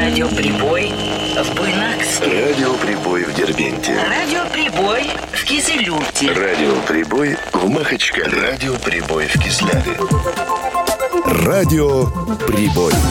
Радиоприбой в Буйнакске. Радиоприбой в Дербенте. Радиоприбой в Кизилюрте. Радиоприбой в Махачкале. Радиоприбой в Кизляве. Радиоприбой.